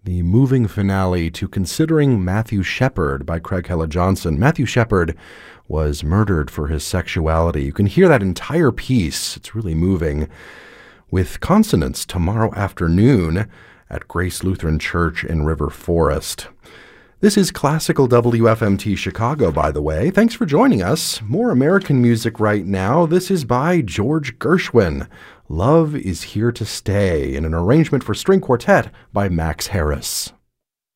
the moving finale to Considering Matthew Shepard by Craig Hella-Johnson. Matthew Shepard was murdered for his sexuality. You can hear that entire piece. It's really moving. With consonants tomorrow afternoon at Grace Lutheran Church in River Forest. This is Classical WFMT Chicago, by the way. Thanks for joining us. More American music right now. This is by George Gershwin. Love is Here to Stay, in an arrangement for string quartet by Max Harris.